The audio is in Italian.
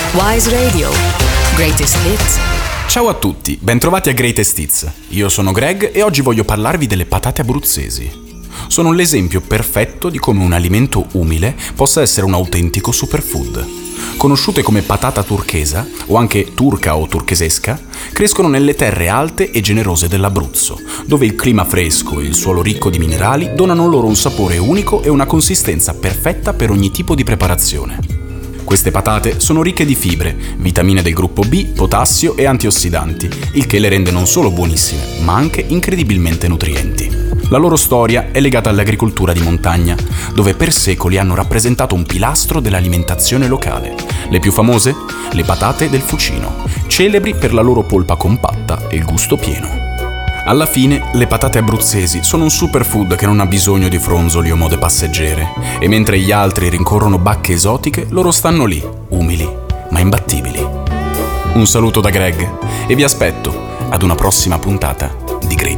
Wise Radio. Greatest Hits. Ciao a tutti, bentrovati a Greatest Hits. Io sono Greg e oggi voglio parlarvi delle patate abruzzesi. Sono l'esempio perfetto di come un alimento umile possa essere un autentico superfood. Conosciute come patata turchesa, o anche turca o turchesesca, crescono nelle terre alte e generose dell'Abruzzo, dove il clima fresco e il suolo ricco di minerali donano loro un sapore unico e una consistenza perfetta per ogni tipo di preparazione. Queste patate sono ricche di fibre, vitamine del gruppo B, potassio e antiossidanti, il che le rende non solo buonissime, ma anche incredibilmente nutrienti. La loro storia è legata all'agricoltura di montagna, dove per secoli hanno rappresentato un pilastro dell'alimentazione locale. Le più famose? Le patate del Fucino, celebri per la loro polpa compatta e il gusto pieno. Alla fine, le patate abruzzesi sono un superfood che non ha bisogno di fronzoli o mode passeggere, e mentre gli altri rincorrono bacche esotiche, loro stanno lì, umili, ma imbattibili. Un saluto da Greg e vi aspetto ad una prossima puntata di Great